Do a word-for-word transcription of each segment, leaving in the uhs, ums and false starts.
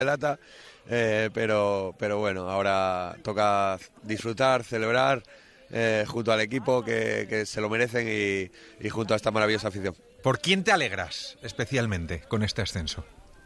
lata, eh, pero, pero bueno, ahora toca disfrutar, celebrar eh, junto al equipo que, que se lo merecen y, y junto a esta maravillosa afición. ¿Por quién te alegras especialmente con este ascenso?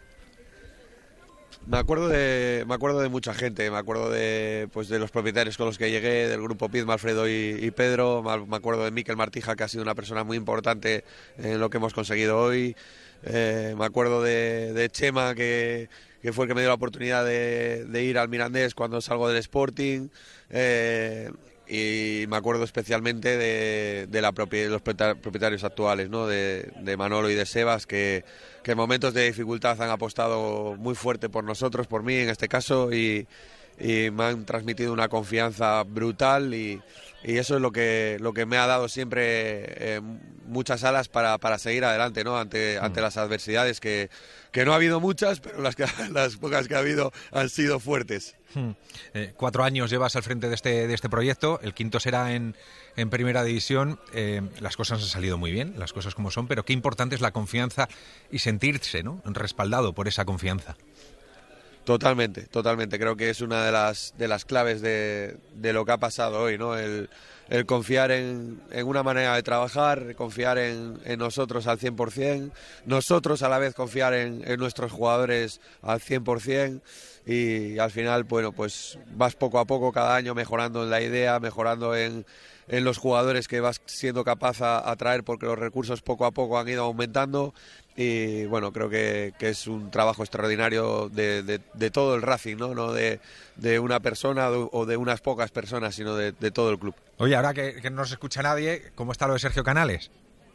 Me acuerdo de me acuerdo de mucha gente, me acuerdo de pues de los propietarios con los que llegué, del grupo Pizma, Alfredo y, y Pedro, me acuerdo de Mikel Martija, que ha sido una persona muy importante en lo que hemos conseguido hoy, eh, me acuerdo de, de Chema, que, que fue el que me dio la oportunidad de, de ir al Mirandés cuando salgo del Sporting, eh, y me acuerdo especialmente de, de, la propia, de los propietarios actuales, ¿no? de, de Manolo y de Sebas, que, que en momentos de dificultad han apostado muy fuerte por nosotros, por mí en este caso, y, y me han transmitido una confianza brutal y, y eso es lo que, lo que me ha dado siempre eh, muchas alas para, para seguir adelante, ¿no? ante, ante las adversidades, que, que no ha habido muchas, pero las, que, las pocas que ha habido han sido fuertes. Hmm. Eh, cuatro años llevas al frente de este, de este proyecto, el quinto será en, en Primera División. Eh, las cosas han salido muy bien, las cosas como son, pero qué importante es la confianza y sentirse, ¿no?, respaldado por esa confianza. Totalmente, totalmente. Creo que es una de las de las claves de, de lo que ha pasado hoy, ¿no? El, el confiar en, en una manera de trabajar, confiar en, en nosotros al cien por ciento, nosotros a la vez confiar en, en nuestros jugadores al cien por ciento y al final, bueno, pues vas poco a poco cada año mejorando en la idea, mejorando en, en los jugadores que vas siendo capaz a, a traer, porque los recursos poco a poco han ido aumentando. Y bueno, creo que, que es un trabajo extraordinario de, de, de todo el Racing, no, no de, de una persona o de unas pocas personas, sino de, de todo el club. Oye, ahora que, que no nos escucha nadie, ¿cómo está lo de Sergio Canales?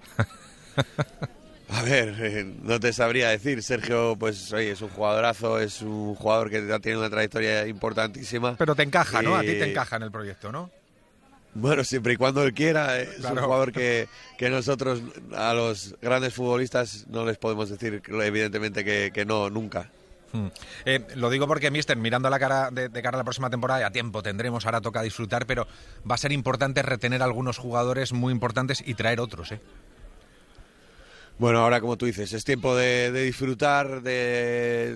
A ver, eh, no te sabría decir. Sergio, pues oye, es un jugadorazo, es un jugador que ha tenido una trayectoria importantísima. Pero te encaja, y... ¿no? A ti te encaja en el proyecto, ¿no? Bueno, siempre y cuando él quiera. Es claro. Un jugador que, que nosotros, a los grandes futbolistas, no les podemos decir, evidentemente, que, que no, nunca. Hmm. Eh, lo digo porque, mister, mirando la cara de, de cara a la próxima temporada, ya tiempo tendremos, ahora toca disfrutar, pero va a ser importante retener algunos jugadores muy importantes y traer otros, ¿eh? Bueno, ahora como tú dices, es tiempo de, de disfrutar, de...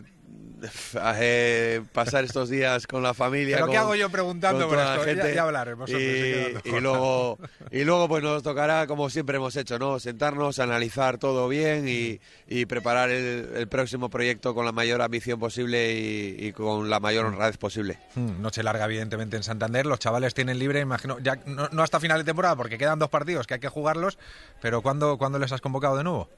Eh, pasar estos días con la familia. ¿Pero con, qué hago yo preguntando por esto? Gente, ya, ya hablaremos. Y, y, luego, y luego pues nos tocará, como siempre hemos hecho, ¿no? Sentarnos, analizar todo bien y, y preparar el, el próximo proyecto con la mayor ambición posible y, y con la mayor honradez posible. Hmm, noche larga, evidentemente, en Santander. Los chavales tienen libre, imagino, ya no, no hasta final de temporada, porque quedan dos partidos que hay que jugarlos, pero ¿cuándo, ¿cuándo les has convocado de nuevo?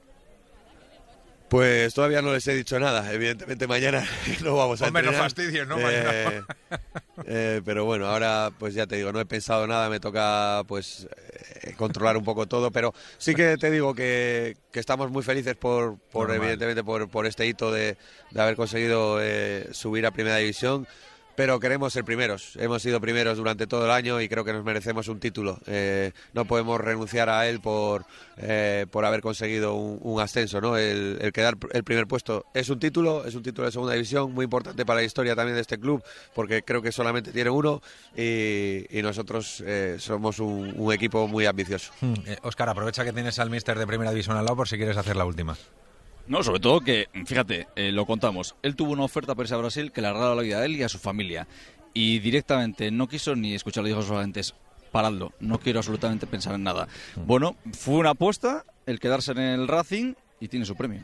Pues todavía no les he dicho nada. Evidentemente mañana no vamos a Hombre, entrenar. no fastidies, ¿no? Eh, eh, pero bueno, ahora pues ya te digo, no he pensado nada, me toca pues eh, controlar un poco todo, pero sí que te digo que, que estamos muy felices por, por evidentemente por, por este hito de, de haber conseguido eh, subir a Primera División. Pero queremos ser primeros, hemos sido primeros durante todo el año y creo que nos merecemos un título. Eh, no podemos renunciar a él por, eh, por haber conseguido un, un ascenso, ¿no? El, el quedar el primer puesto es un título, es un título de segunda división, muy importante para la historia también de este club, porque creo que solamente tiene uno y, y nosotros eh, somos un, un equipo muy ambicioso. Hmm. Eh, Óscar, aprovecha que tienes al míster de Primera División al lado por si quieres hacer la última. No, sobre todo que, fíjate, eh, lo contamos. Él tuvo una oferta para irse a Brasil que le arreglaba la vida a él y a su familia. Y directamente no quiso ni escucharlo, dijo solamente, paradlo, no quiero absolutamente pensar en nada. Bueno, fue una apuesta el quedarse en el Racing y tiene su premio.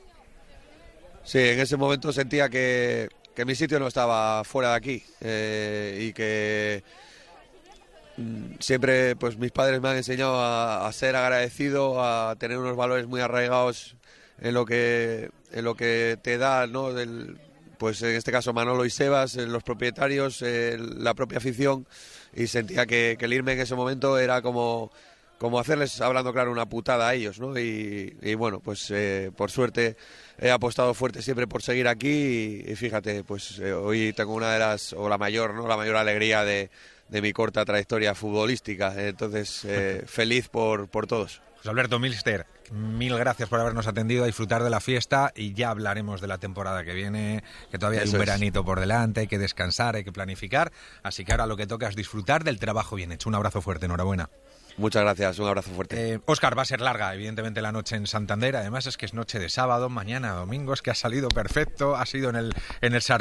Sí, en ese momento sentía que, que mi sitio no estaba fuera de aquí eh, y que siempre pues mis padres me han enseñado a, a ser agradecido, a tener unos valores muy arraigados en lo que en lo que te da, ¿no? Del, pues en este caso Manolo y Sebas, los propietarios, eh, la propia afición, y sentía que, que el irme en ese momento era como, como hacerles, hablando claro, una putada a ellos, ¿no? Y, y bueno, pues eh, por suerte he apostado fuerte siempre por seguir aquí y, y fíjate, pues eh, hoy tengo una de las, o la mayor, ¿no? La mayor alegría de, de mi corta trayectoria futbolística, entonces eh, feliz por, por todos. José Alberto, míster, mil gracias por habernos atendido, a disfrutar de la fiesta y ya hablaremos de la temporada que viene, que todavía Eso hay un es. veranito por delante, hay que descansar, hay que planificar, así que ahora lo que toca es disfrutar del trabajo bien hecho. Un abrazo fuerte, enhorabuena. Muchas gracias, un abrazo fuerte. Eh, Óscar, va a ser larga, evidentemente, la noche en Santander. Además es que es noche de sábado, mañana domingo, es que ha salido perfecto, ha sido en el, en el